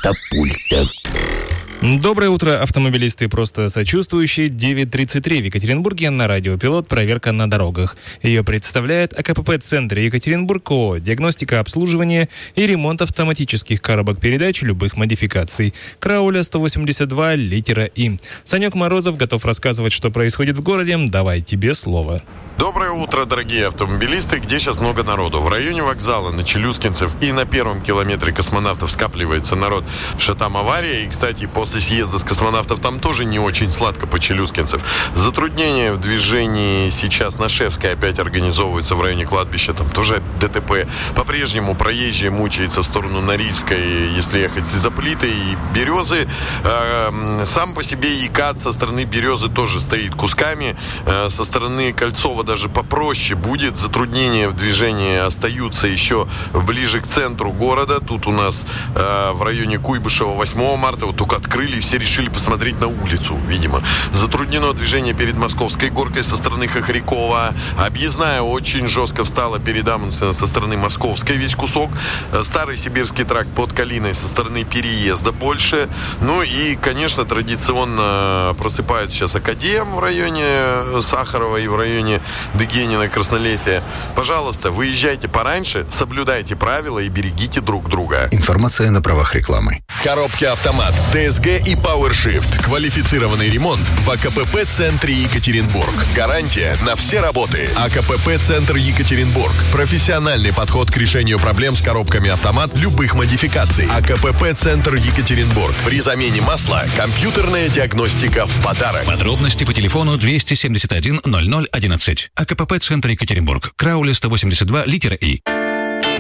катапульта. Доброе утро, автомобилисты и просто сочувствующие. 9:33 в Екатеринбурге на радио «Пилот». Проверка на дорогах. Ее представляет АКПП-центр Екатеринбург ООО. Диагностика, обслуживание и ремонт автоматических коробок передач любых модификаций. Крауля 182, литера И. Санек Морозов готов рассказывать, что происходит в городе. Давай, тебе слово. Доброе утро, дорогие автомобилисты. Где сейчас много народу? В районе вокзала на Челюскинцев и на первом километре Космонавтов скапливается народ, потому что там авария. И, кстати, после съезда с Космонавтов там тоже не очень сладко по Челюскинцев. Затруднения в движении сейчас на Шевской опять организовываются в районе кладбища. Там тоже ДТП. По-прежнему проезжий мучается в сторону Норильской, если ехать из-за Плиты и Березы. Сам по себе Екат со стороны Березы тоже стоит кусками. Со стороны Кольцова даже попроще будет. Затруднения в движении остаются еще ближе к центру города. Тут у нас в районе Куйбышева 8 марта вот только открыли и все решили посмотреть на улицу, видимо. Затруднено движение перед Московской горкой со стороны Хохрякова. Объездная очень жестко встала перед Амундсеном со стороны Московской весь кусок. Старый Сибирский тракт под Калиной со стороны переезда больше. Ну и, конечно, традиционно просыпается сейчас Академ в районе Сахарова и в районе Дегенина, Краснолесья. Пожалуйста, выезжайте пораньше, соблюдайте правила и берегите друг друга. Информация на правах рекламы. Коробки «Автомат», ДСГ и PowerShift. Квалифицированный ремонт в АКПП-центре Екатеринбург. Гарантия на все работы. АКПП-центр Екатеринбург. Профессиональный подход к решению проблем с коробками «Автомат» любых модификаций. АКПП-центр Екатеринбург. При замене масла компьютерная диагностика в подарок. Подробности по телефону 271 0011. АКПП-центр Екатеринбург. Крауля 182, литера И.